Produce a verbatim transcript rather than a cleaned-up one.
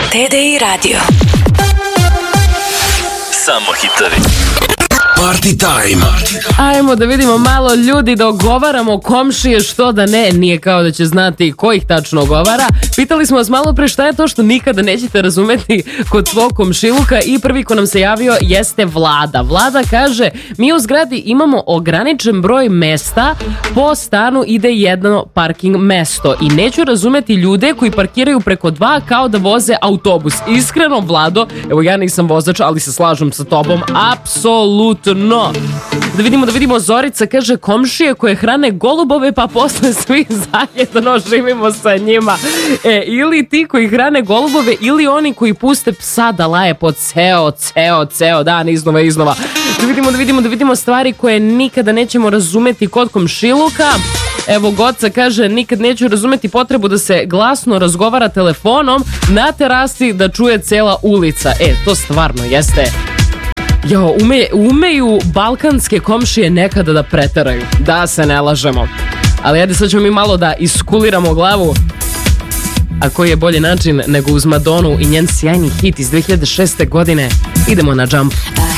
T D I Radio. Samo hitovi. Party time. Ajmo da vidimo malo ljudi da ogovaramo komšije, što da ne, nije kao da će znati ko ih tačno ogovara. Pitali smo vas malo pre šta je to što nikada nećete razumeti kod svog komšiluka i prvi ko nam se javio jeste Vlada. Vlada kaže, mi u zgradi imamo ograničen broj mesta, po stanu ide jedno parking mesto i neću razumeti ljude koji parkiraju preko dva kao da voze autobus. Iskreno, Vlado, evo ja nisam vozač, ali se slažem sa tobom, apsolutno. Da vidimo, da vidimo, Zorica kaže, komšije koje hrane golubove pa posle svi zajedno živimo sa njima. E, ili ti koji hrane golubove ili oni koji puste psa da laje po ceo, ceo, ceo dan iznova, iznova. Da vidimo, da vidimo, da vidimo stvari koje nikada nećemo razumeti kod komšiluka. Evo, Goca kaže, nikad neću razumeti potrebu da se glasno razgovara telefonom na terasi da čuje cela ulica. E, to stvarno jeste... Jo, ume, umeju balkanske komšije nekada da preteraju, da se ne lažemo. Ali ajde, sad ćemo mi malo da iskuliramo glavu. A koji je bolji način nego uz Madonu i njen sjajni hit iz dve hiljade šeste godine. Idemo na Jump.